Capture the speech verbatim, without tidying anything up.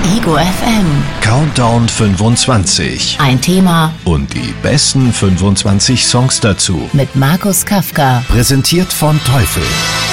Ego F M. Countdown fünfundzwanzig. Ein Thema Und die besten fünfundzwanzig Songs dazu. mit Markus Kafka. Präsentiert von Teufel.